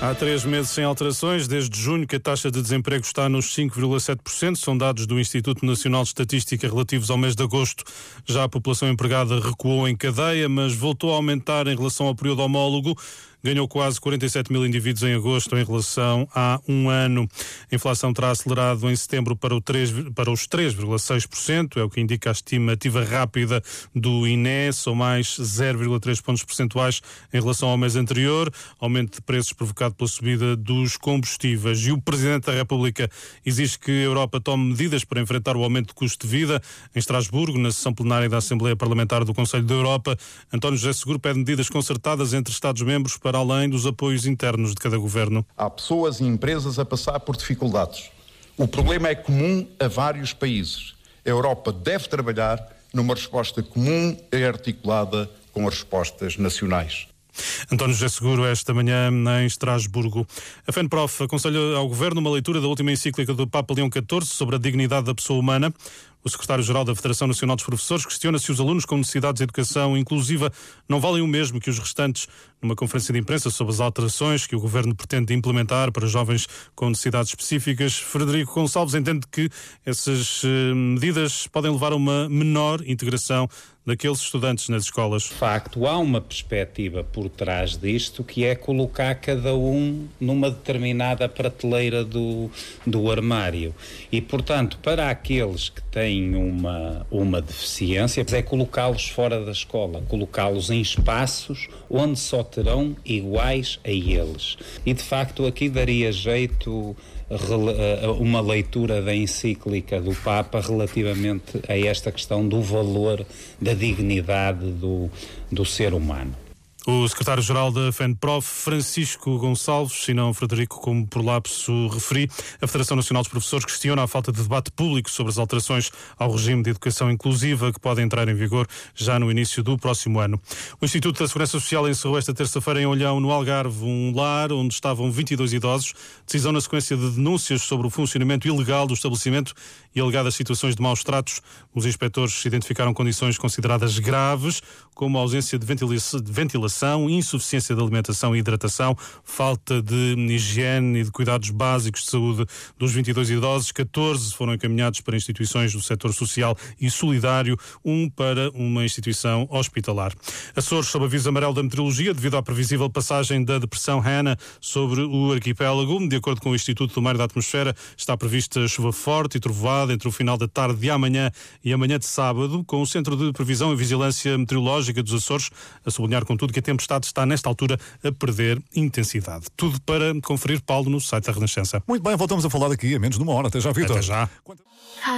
Há 3 meses sem alterações, desde junho que a taxa de desemprego está nos 5,7%, são dados do Instituto Nacional de Estatística relativos ao mês de agosto. Já a população empregada recuou em cadeia, mas voltou a aumentar em relação ao período homólogo. Ganhou quase 47 mil indivíduos em agosto em relação a um ano. A inflação terá acelerado em setembro para os 3,6%, é o que indica a estimativa rápida do INE, são mais 0,3 pontos percentuais em relação ao mês anterior, aumento de preços provocado pela subida dos combustíveis. E o Presidente da República exige que a Europa tome medidas para enfrentar o aumento de custo de vida. Em Estrasburgo, na sessão plenária da Assembleia Parlamentar do Conselho da Europa, António José Seguro pede medidas concertadas entre Estados-membros para além dos apoios internos de cada governo. Há pessoas e empresas a passar por dificuldades. O problema é comum a vários países. A Europa deve trabalhar numa resposta comum e articulada com as respostas nacionais. António José Seguro, esta manhã em Estrasburgo. A FENPROF aconselha ao Governo uma leitura da última encíclica do Papa Leão XIV sobre a dignidade da pessoa humana. O secretário-geral da Federação Nacional dos Professores questiona se os alunos com necessidades de educação inclusiva não valem o mesmo que os restantes. Numa conferência de imprensa sobre as alterações que o Governo pretende implementar para jovens com necessidades específicas, Frederico Gonçalves entende que essas medidas podem levar a uma menor integração daqueles estudantes nas escolas. De facto, há uma perspectiva por trás disto, que é colocar cada um numa determinada prateleira do armário. E, portanto, para aqueles que têm uma deficiência, é colocá-los fora da escola, colocá-los em espaços onde só terão iguais a eles. E, de facto, aqui daria jeito uma leitura da encíclica do Papa relativamente a esta questão do valor da dignidade do ser humano. O secretário-geral da FENPROF, Francisco Gonçalves, se não Frederico, como por lapso referi, a Federação Nacional dos Professores questiona a falta de debate público sobre as alterações ao regime de educação inclusiva que podem entrar em vigor já no início do próximo ano. O Instituto da Segurança Social encerrou esta terça-feira em Olhão, no Algarve, um lar onde estavam 22 idosos. Decisão na sequência de denúncias sobre o funcionamento ilegal do estabelecimento e alegadas situações de maus tratos. Os inspectores identificaram condições consideradas graves, como a ausência de ventilação, insuficiência de alimentação e hidratação, falta de higiene e de cuidados básicos de saúde. Dos 22 idosos, 14 foram encaminhados para instituições do setor social e solidário, um para uma instituição hospitalar. Açores sob aviso amarelo da meteorologia devido à previsível passagem da depressão Hanna sobre o arquipélago. De acordo com o Instituto do Mar e da Atmosfera, está prevista chuva forte e trovoada entre o final da tarde de amanhã e amanhã de sábado, com o Centro de Previsão e Vigilância Meteorológica dos Açores a sublinhar, contudo, que a tempestade está, nesta altura, a perder intensidade. Tudo para conferir, Paulo, no site da Renascença. Muito bem, voltamos a falar daqui a menos de uma hora. Até já, Vitor. Até já.